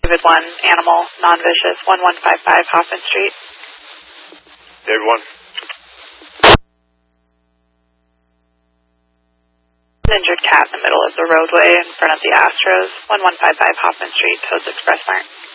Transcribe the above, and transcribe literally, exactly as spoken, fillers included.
David one, animal, non-vicious, one one five five Hoffman Street. David one. An injured cat in the middle of the roadway in front of the Astros, one one five five Hoffman Street, Toads Express Mart.